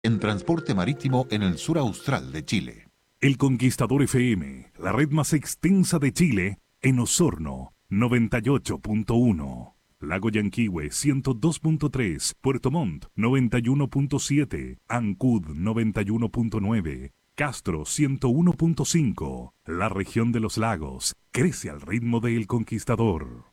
en transporte marítimo en el sur austral de Chile. El Conquistador FM, la red más extensa de Chile, en Osorno, 98.1. Lago Yanquihue, 102.3. Puerto Montt, 91.7. Ancud, 91.9. Castro, 101.5. La región de los lagos crece al ritmo de El Conquistador.